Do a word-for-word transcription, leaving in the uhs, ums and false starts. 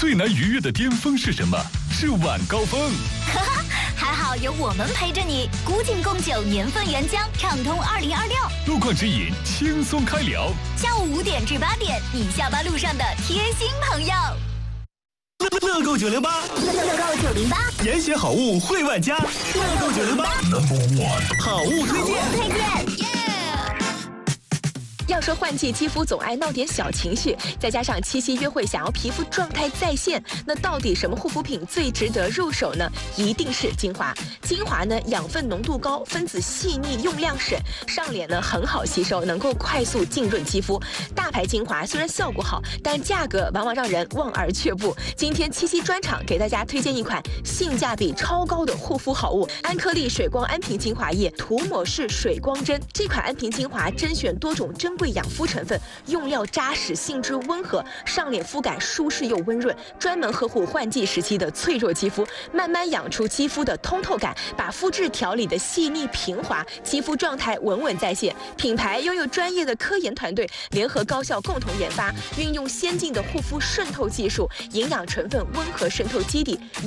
最难逾越的巅峰是什么？是晚高峰。 哈哈，还好有我们陪着你。古井贡酒年份原浆，畅通二零二六。 路况指引，轻松开聊。 下午五点至八点，你下班路上的贴心朋友。 乐购九零八， 乐购九零八， 严选好物惠万家。乐购九零八 ，Number One， 好物推荐。 推荐。 要说换季肌肤总爱闹点小情绪，再加上七夕约会想要皮肤状态在线，那到底什么护肤品最值得入手呢？一定是精华。精华呢，养分浓度高，分子细腻，用量省，上脸呢很好吸收，能够快速浸润肌肤。大牌精华虽然效果好，但价格往往让人望而却步。今天七夕专场给大家推荐一款性价比超高的护肤好物——安颗粒水光安瓶精华液涂抹式水光针。这款安瓶精华甄选多种珍贵养肤成分，用料扎实，性质温和，上脸肤感舒适又温润，专门呵护换季时期的脆弱肌肤，慢慢养出肌肤的通透感，把肤质调理的细腻平滑，肌肤状态稳稳在线。品牌拥有专业的科研团队，联合高校共同研发，运用先进的护肤渗透技术，营养成分温和渗透基底。